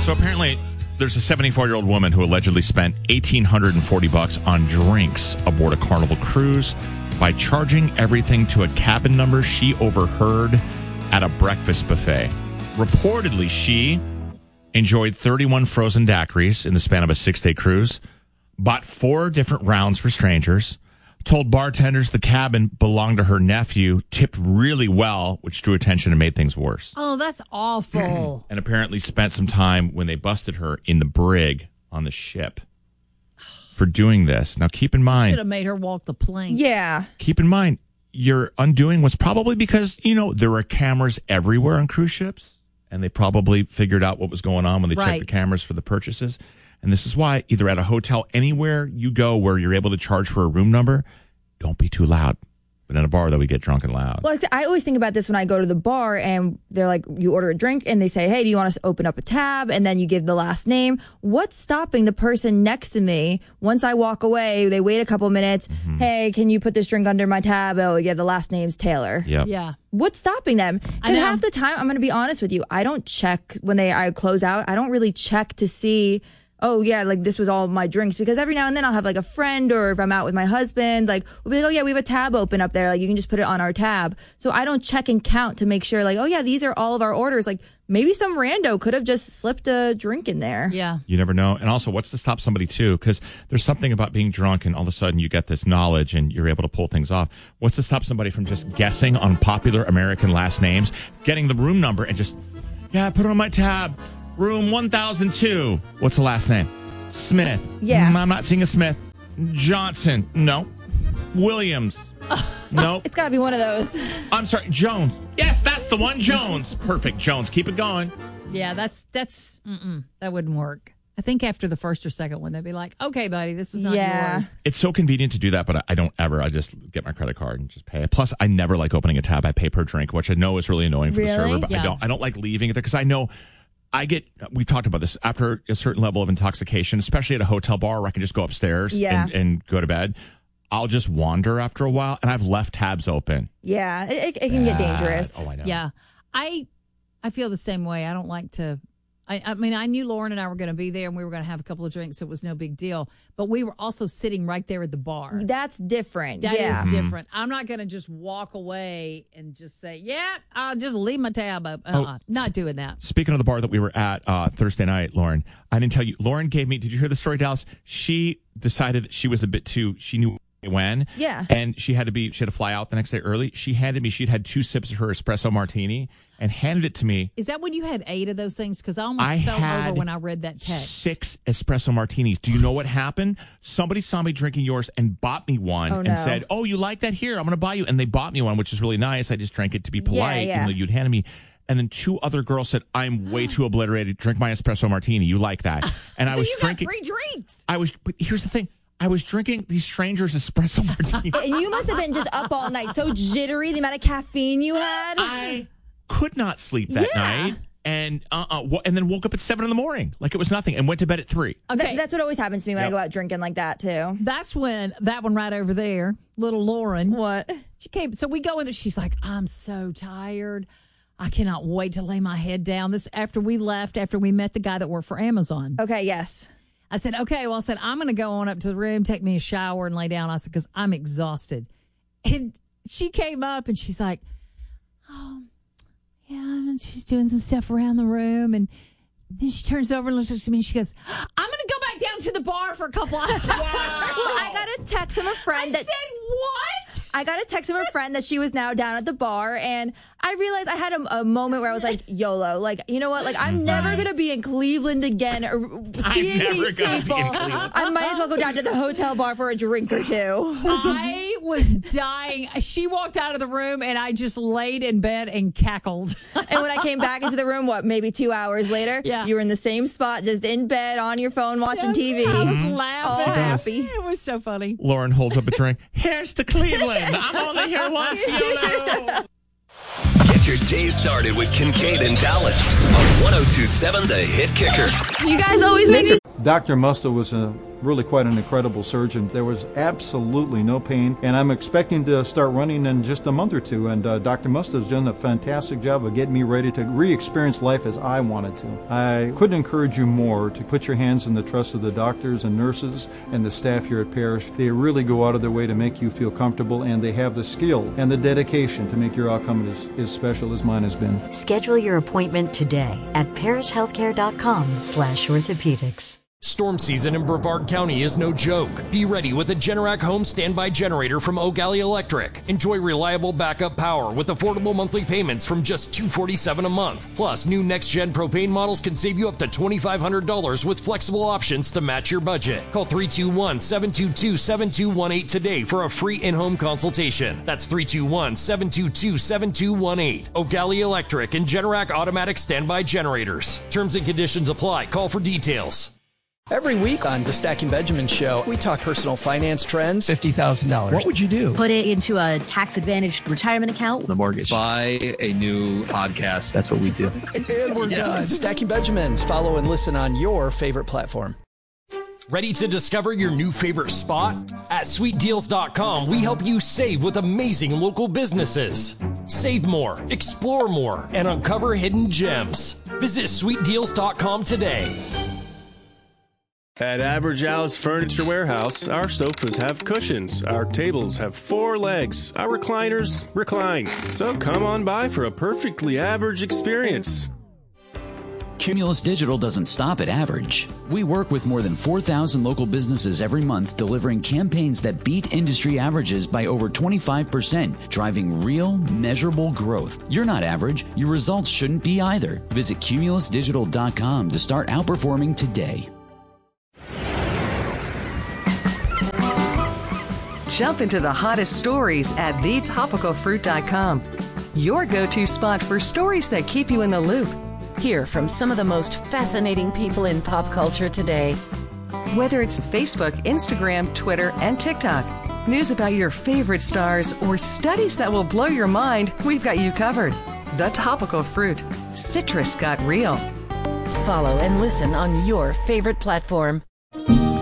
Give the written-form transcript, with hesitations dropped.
So apparently, there's a 74-year-old woman who allegedly spent $1,840 on drinks aboard a Carnival cruise by charging everything to a cabin number she overheard at a breakfast buffet. Reportedly, she enjoyed 31 frozen daiquiris in the span of a 6-day cruise, bought 4 different rounds for strangers, told bartenders the cabin belonged to her nephew, tipped really well, which drew attention and made things worse. Oh, that's awful. And apparently spent some time when they busted her in the brig on the ship for doing this. Now, keep in mind... Should have made her walk the plank. Yeah. Keep in mind, your undoing was probably because, there are cameras everywhere on cruise ships, and they probably figured out what was going on when they checked the cameras for the purchases. And this is why, either at a hotel, anywhere you go where you're able to charge for a room number, don't be too loud. But in a bar, though, we get drunk and loud. Well, I always think about this when I go to the bar and they're like, you order a drink and they say, hey, do you want us to open up a tab? And then you give the last name. What's stopping the person next to me? Once I walk away, they wait a couple minutes. Mm-hmm. Hey, can you put this drink under my tab? Oh, yeah, the last name's Taylor. Yep. Yeah. What's stopping them? Because half the time, I'm going to be honest with you, I don't check when I close out. I don't really check to see, oh, yeah, like this was all my drinks. Because every now and then I'll have like a friend, or if I'm out with my husband, like we'll be like, oh, yeah, we have a tab open up there. Like you can just put it on our tab. So I don't check and count to make sure like, oh, yeah, these are all of our orders. Like maybe some rando could have just slipped a drink in there. Yeah. You never know. And also, what's to stop somebody, too? Because there's something about being drunk and all of a sudden you get this knowledge and you're able to pull things off. What's to stop somebody from just guessing on popular American last names, getting the room number and just, yeah, put it on my tab. Room 1002. What's the last name? Smith. Yeah. I'm not seeing a Smith. Johnson. No. Williams. Nope. It's got to be one of those. I'm sorry. Jones. Yes, that's the one. Jones. Perfect. Jones. Keep it going. Yeah, that wouldn't work. I think after the first or second one, they'd be like, okay, buddy, this is not yours. It's so convenient to do that, but I don't ever. I just get my credit card and just pay it. Plus, I never like opening a tab. I pay per drink, which I know is really annoying for the server, but I don't like leaving it there because I know we've talked about this, after a certain level of intoxication, especially at a hotel bar where I can just go upstairs and go to bed. I'll just wander after a while, and I've left tabs open. Yeah, it can get dangerous. Oh, I know. Yeah. I feel the same way. I don't like to... I mean, I knew Lauren and I were going to be there and we were going to have a couple of drinks, so it was no big deal. But we were also sitting right there at the bar. That's different. That is different. I'm not going to just walk away and just say, yeah, I'll just leave my tab up. Not doing that. Speaking of the bar that we were at Thursday night, Lauren, I didn't tell you. Lauren gave me, did you hear the story, Dallas? She decided that she was a bit too, she knew when. Yeah. And she had to fly out the next day early. She'd had 2 sips of her espresso martini and handed it to me. Is that when you had 8 of those things? Because I almost fell over when I read that text. 6 espresso martinis. Do you know what happened? Somebody saw me drinking yours and bought me one and said, oh, you like that? Here, I'm going to buy you. And they bought me one, which is really nice. I just drank it to be polite, even though you'd handed me. And then 2 other girls said, I'm way too obliterated. Drink my espresso martini. You like that? And I was drinking. Got free drinks. But here's the thing. I was drinking these strangers' espresso martinis. And you must have been just up all night, so jittery, the amount of caffeine you had. I could not sleep that night. And and then woke up at 7 a.m. like it was nothing, and went to bed at 3. Okay. That's what always happens to me when I go out drinking like that, too. That's when that one right over there, little Lauren. What? She came. So we go in there. She's like, I'm so tired. I cannot wait to lay my head down. This after we met the guy that worked for Amazon. Okay, yes. I said, okay, well, I'm going to go on up to the room, take me a shower, and lay down. I said, because I'm exhausted. And she came up, and she's like, oh, yeah, and she's doing some stuff around the room. And then she turns over and looks at me, and she goes, I'm going to go back down to the bar for a couple hours. Wow. Well, I got a text from a friend I said, what? I got a text from a friend that she was now down at the bar, and I realized I had a moment where I was like, YOLO. Like, you know what? Like, I'm never going to be in Cleveland again or seeing these people. I might as well go down to the hotel bar for a drink or 2. I was dying. She walked out of the room, and I just laid in bed and cackled. And when I came back into the room, maybe 2 hours later, you were in the same spot, just in bed, on your phone, watching TV. I was laughing. All happy. It was so funny. Lauren holds up a drink. Here's to Cleveland. I'm only here once. YOLO. Get your day started with Kincaid and Dallas on 102.7 The Hit Kicker. You guys always make me... Dr. Muscle was really quite an incredible surgeon. There was absolutely no pain, and I'm expecting to start running in just a month or two, and Dr. Musta has done a fantastic job of getting me ready to re-experience life as I wanted to. I couldn't encourage you more to put your hands in the trust of the doctors and nurses and the staff here at Parrish. They really go out of their way to make you feel comfortable, and they have the skill and the dedication to make your outcome as special as mine has been. Schedule your appointment today at parrishhealthcare.com/orthopedics. Storm season in Brevard County is no joke. Be ready with a Generac home standby generator from O'Galley Electric. Enjoy reliable backup power with affordable monthly payments from just $247 a month. Plus, new next-gen propane models can save you up to $2,500 with flexible options to match your budget. Call 321-722-7218 today for a free in-home consultation. That's 321-722-7218. O'Galley Electric and Generac automatic standby generators. Terms and conditions apply. Call for details. Every week on the Stacking Benjamin Show, we talk personal finance trends. $50,000. What would you do? Put it into a tax-advantaged retirement account. The mortgage. Buy a new podcast. That's what we do. And we're done. Stacking Benjamins. Follow and listen on your favorite platform. Ready to discover your new favorite spot? At sweetdeals.com, we help you save with amazing local businesses. Save more, explore more, and uncover hidden gems. Visit sweetdeals.com today. At Average Al's Furniture Warehouse, our sofas have cushions, our tables have 4 legs, our recliners recline. So come on by for a perfectly average experience. Cumulus Digital doesn't stop at average. We work with more than 4,000 local businesses every month, delivering campaigns that beat industry averages by over 25%, driving real, measurable growth. You're not average. Your results shouldn't be either. Visit cumulusdigital.com to start outperforming today. Jump into the hottest stories at thetopicalfruit.com. Your go-to spot for stories that keep you in the loop. Hear from some of the most fascinating people in pop culture today. Whether it's Facebook, Instagram, Twitter, and TikTok, news about your favorite stars, or studies that will blow your mind, we've got you covered. The Topical Fruit. Citrus got real. Follow and listen on your favorite platform.